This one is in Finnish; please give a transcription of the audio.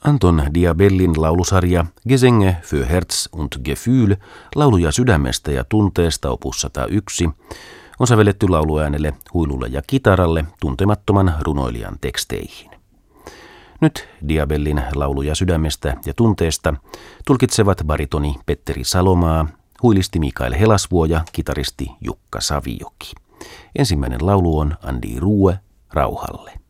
Anton Diabellin laulusarja Gesänge für Herz und Gefühl, lauluja sydämestä ja tunteesta opus 101, on sävelletty lauluäänelle, huilulle ja kitaralle tuntemattoman runoilijan teksteihin. Nyt Diabellin lauluja sydämestä ja tunteesta tulkitsevat baritoni Petteri Salomaa, huilisti Mikael Helasvuo ja kitaristi Jukka Savijoki. Ensimmäinen laulu on Andi Ruue rauhalle.